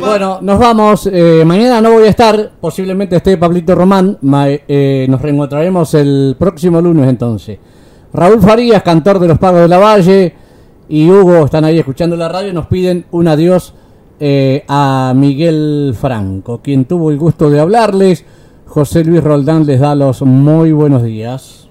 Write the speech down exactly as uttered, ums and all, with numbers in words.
bueno, nos vamos. Eh, mañana no voy a estar. Posiblemente esté Pablito Román. Ma, eh, nos reencontraremos el próximo lunes entonces. Raúl Farías, cantor de Los Pagos de la Valle, y Hugo están ahí escuchando la radio. Nos piden un adiós eh, a Miguel Franco, quien tuvo el gusto de hablarles. José Luis Roldán les da los muy buenos días.